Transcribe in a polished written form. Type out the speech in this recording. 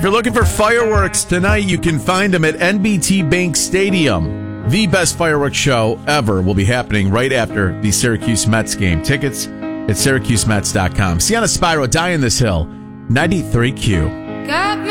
you're looking for fireworks tonight, you can find them at NBT Bank Stadium. The best fireworks show ever will be happening right after the Syracuse Mets game. Tickets at SyracuseMets.com. Sienna Spyro, Die in This Hill, 93Q. Got me